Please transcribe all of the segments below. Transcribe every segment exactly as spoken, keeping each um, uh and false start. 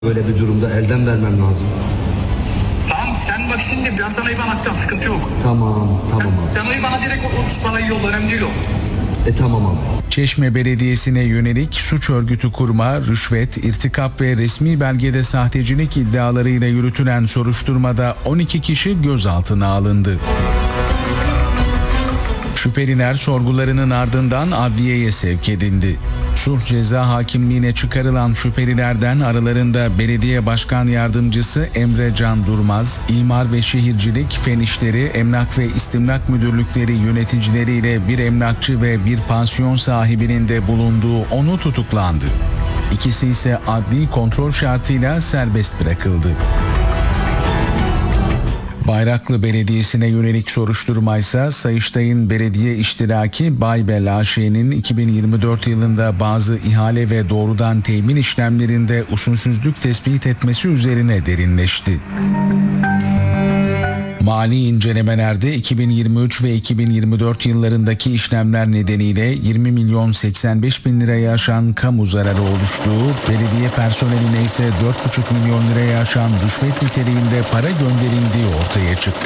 Böyle bir durumda elden vermem lazım. Tamam sen bak şimdi ben sana IBAN atacağım, sıkıntı yok. Tamam, tamam abi. Sen o IBAN'a direkt o bana yolla, önemli değil o. E tamam abi. Çeşme Belediyesi'ne yönelik suç örgütü kurma, rüşvet, irtikap ve resmi belgede sahtecilik iddialarıyla yürütülen soruşturmada on iki kişi gözaltına alındı. Şüpheliler sorgularının ardından adliyeye sevk edildi. Sulh Ceza Hakimliğine çıkarılan şüphelilerden aralarında Belediye Başkan Yardımcısı Emre Can Durmaz, İmar ve Şehircilik, Fen İşleri, Emlak ve İstimlak Müdürlükleri yöneticileriyle bir emlakçı ve bir pansiyon sahibinin de bulunduğu onu tutuklandı. İkisi ise adli kontrol şartıyla serbest bırakıldı. Bayraklı Belediyesi'ne yönelik soruşturma ise Sayıştay'ın belediye iştiraki Baybel A Ş'nin iki bin yirmi dört yılında bazı ihale ve doğrudan temin işlemlerinde usulsüzlük tespit etmesi üzerine derinleşti. Mali incelemelerde iki bin yirmi üç ve iki bin yirmi dört yıllarındaki işlemler nedeniyle yirmi milyon seksen beş bin liraya aşan kamu zararı oluştuğu, belediye personeline ise dört buçuk milyon liraya aşan rüşvet niteliğinde para gönderildiği ortaya çıktı.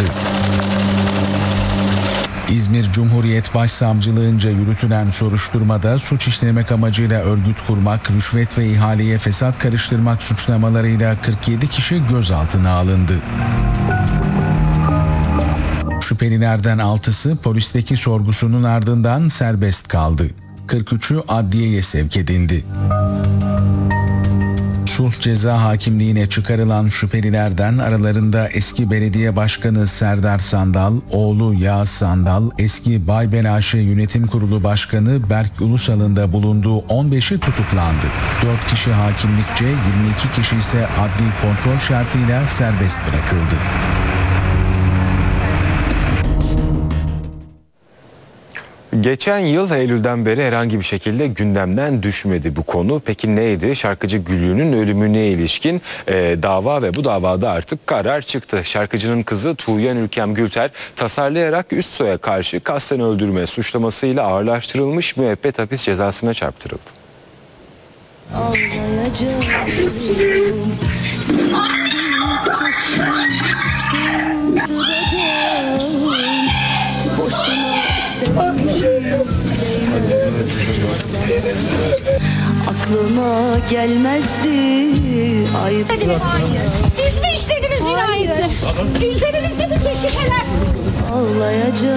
İzmir Cumhuriyet Başsavcılığınca yürütülen soruşturmada suç işlemek amacıyla örgüt kurmak, rüşvet ve ihaleye fesat karıştırmak suçlamalarıyla kırk yedi kişi gözaltına alındı. Şüphelilerden altısı polisteki sorgusunun ardından serbest kaldı. kırk üçü adliyeye sevk edildi. Sulh Ceza Hakimliğine çıkarılan şüphelilerden aralarında eski belediye başkanı Serdar Sandal, oğlu Yağız Sandal, eski Baybel A Ş Yönetim Kurulu Başkanı Berk Ulusal'ın da bulunduğu on beşi tutuklandı. dört kişi hakimlikçe, yirmi iki kişi ise adli kontrol şartıyla serbest bırakıldı. Geçen yıl Eylül'den beri herhangi bir şekilde gündemden düşmedi bu konu. Peki neydi? Şarkıcı Güllü'nün ölümüne ilişkin e, dava ve bu davada artık karar çıktı. Şarkıcının kızı Tuğyan Ülkem Gülter tasarlayarak üst soya karşı kasten öldürme suçlamasıyla ağırlaştırılmış müebbet hapis cezasına çarptırıldı. Aklıma gelmezdi ayıp. Siz mi işlediniz cinayeti? Üzerinizde bütün şüpheler. Ağlayacağım.